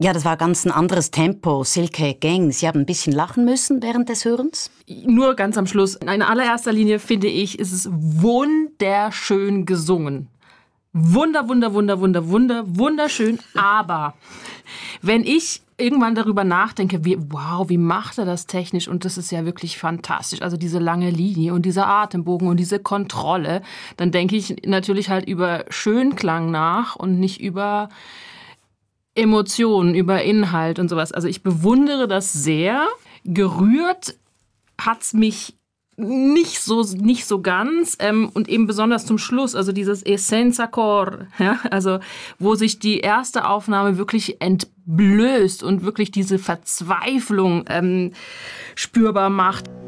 Ja, das war ganz ein anderes Tempo. Silke Gang, Sie haben ein bisschen lachen müssen während des Hörens? Nur ganz am Schluss. In allererster Linie finde ich, ist es wunderschön gesungen. Wunderschön. Aber wenn ich irgendwann darüber nachdenke, wie macht er das technisch? Und das ist ja wirklich fantastisch. Also diese lange Linie und dieser Atembogen und diese Kontrolle. Dann denke ich natürlich halt über Schönklang nach und nicht über Emotionen, über Inhalt und sowas. Also ich bewundere das sehr. Gerührt hat's mich nicht so ganz und eben besonders zum Schluss, also dieses Essenza Cor, ja, also wo sich die erste Aufnahme wirklich entblößt und wirklich diese Verzweiflung spürbar macht.